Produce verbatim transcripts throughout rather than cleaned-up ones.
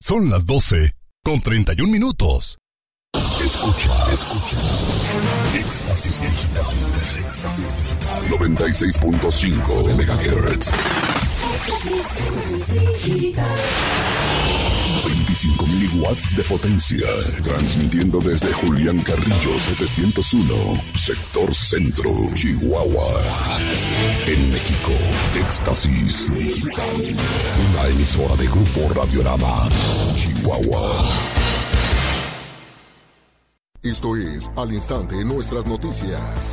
Son las doce con treinta y un minutos. Escucha, escucha. Éxtasis Digital. Éxtasis Digital. noventa y seis punto cinco megahertz. veinticinco mil watts de potencia. Transmitiendo desde Julián Carrillo setecientos uno, sector centro, Chihuahua. En México, Éxtasis Digital. Una emisora de Grupo Radiorama, Chihuahua. Esto es Al Instante Nuestras Noticias.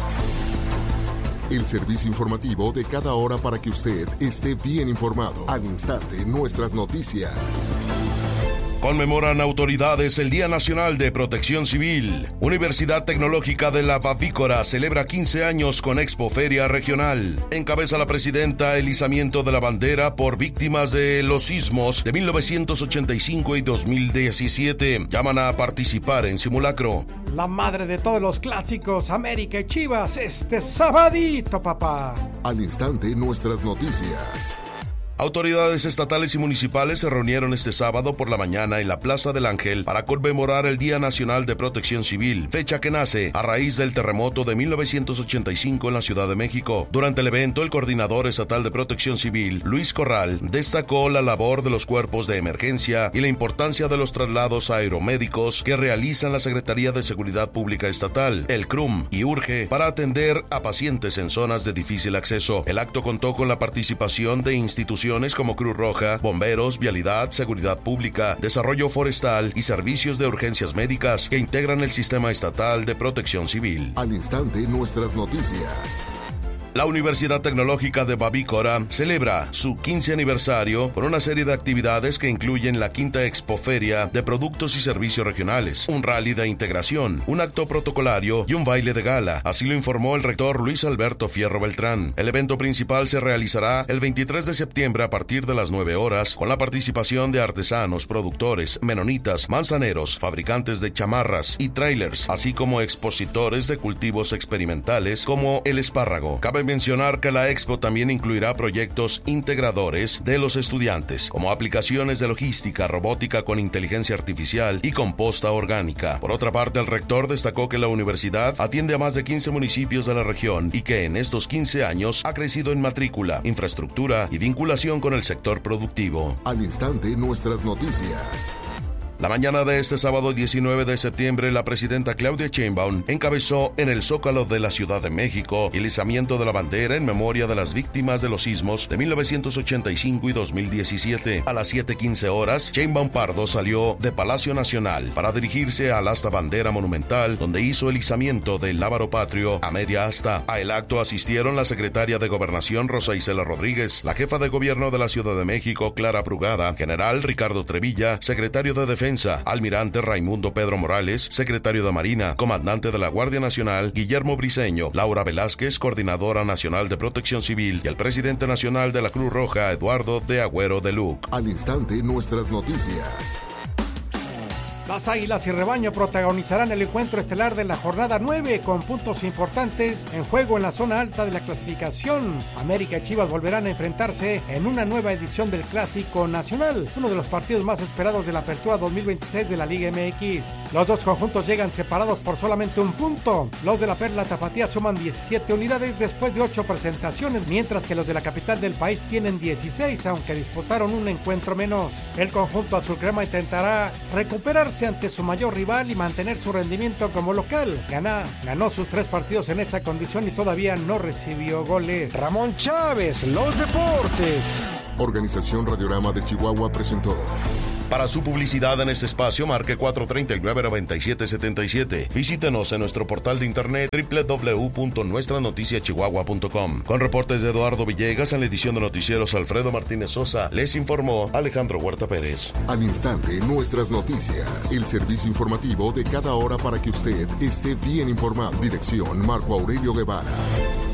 El servicio informativo de cada hora para que usted esté bien informado. Al Instante Nuestras Noticias. Conmemoran autoridades el Día Nacional de Protección Civil. Universidad Tecnológica de la Babícora celebra quince años con Expo Feria Regional. Encabeza la presidenta el izamiento de la bandera por víctimas de los sismos de mil novecientos ochenta y cinco y dos mil diecisiete. Llaman a participar en simulacro. La madre de todos los clásicos, América y Chivas, este sabadito, papá. Al Instante Nuestras Noticias. Autoridades estatales y municipales se reunieron este sábado por la mañana en la Plaza del Ángel para conmemorar el Día Nacional de Protección Civil, fecha que nace a raíz del terremoto de mil novecientos ochenta y cinco en la Ciudad de México. Durante el evento, el coordinador estatal de Protección Civil, Luis Corral, destacó la labor de los cuerpos de emergencia y la importancia de los traslados aeromédicos que realizan la Secretaría de Seguridad Pública Estatal, el C R U M y URGE, para atender a pacientes en zonas de difícil acceso. El acto contó con la participación de instituciones como Cruz Roja, Bomberos, Vialidad, Seguridad Pública, Desarrollo Forestal y Servicios de Urgencias Médicas que integran el Sistema Estatal de Protección Civil. Al Instante Nuestras Noticias. La Universidad Tecnológica de Babícora celebra su quince aniversario con una serie de actividades que incluyen la quinta Expoferia de Productos y Servicios Regionales, un rally de integración, un acto protocolario y un baile de gala. Así lo informó el rector Luis Alberto Fierro Beltrán. El evento principal se realizará el veintitrés de septiembre a partir de las nueve horas con la participación de artesanos, productores, menonitas, manzaneros, fabricantes de chamarras y trailers, así como expositores de cultivos experimentales como el espárrago. Cabe mencionar que la expo también incluirá proyectos integradores de los estudiantes, como aplicaciones de logística, robótica con inteligencia artificial y composta orgánica. Por otra parte, el rector destacó que la universidad atiende a más de quince municipios de la región y que en estos quince años ha crecido en matrícula, infraestructura y vinculación con el sector productivo. Al Instante Nuestras Noticias. La mañana de este sábado diecinueve de septiembre, la presidenta Claudia Sheinbaum encabezó en el Zócalo de la Ciudad de México el izamiento de la bandera en memoria de las víctimas de los sismos de mil novecientos ochenta y cinco y dos mil diecisiete. A las siete quince horas, Sheinbaum Pardo salió de Palacio Nacional para dirigirse al asta bandera monumental, donde hizo el izamiento del lábaro patrio a media asta. A el acto asistieron la secretaria de Gobernación Rosa Isela Rodríguez, la jefa de gobierno de la Ciudad de México Clara Brugada, general Ricardo Trevilla, secretario de Defensa almirante Raimundo Pedro Morales, secretario de Marina, comandante de la Guardia Nacional Guillermo Briceño, Laura Velázquez, coordinadora nacional de Protección Civil, y el presidente nacional de la Cruz Roja, Eduardo de Agüero de Luc. Al Instante Nuestras Noticias. Las Águilas y Rebaño protagonizarán el encuentro estelar de la jornada nueve con puntos importantes en juego en la zona alta de la clasificación. América y Chivas volverán a enfrentarse en una nueva edición del Clásico Nacional, uno de los partidos más esperados de la apertura dos mil veintiséis de la Liga M X. Los dos conjuntos llegan separados por solamente un punto. Los de la Perla Tapatía suman diecisiete unidades después de ocho presentaciones, mientras que los de la capital del país tienen dieciséis, aunque disputaron un encuentro menos. El conjunto azulcrema intentará recuperarse ante su mayor rival y mantener su rendimiento como local. Gana, ganó sus tres partidos en esa condición y todavía no recibió goles. Ramón Chávez, los deportes. Organización Radiorama de Chihuahua presentó. Para su publicidad en este espacio, marque cuatro tres nueve, nueve siete siete siete. Visítenos en nuestro portal de internet doble u doble u doble u punto nuestra noticia chihuahua punto com. Con reportes de Eduardo Villegas, en la edición de noticieros Alfredo Martínez Sosa, les informó Alejandro Huerta Pérez. Al Instante Nuestras Noticias. El servicio informativo de cada hora para que usted esté bien informado. Dirección Marco Aurelio Guevara.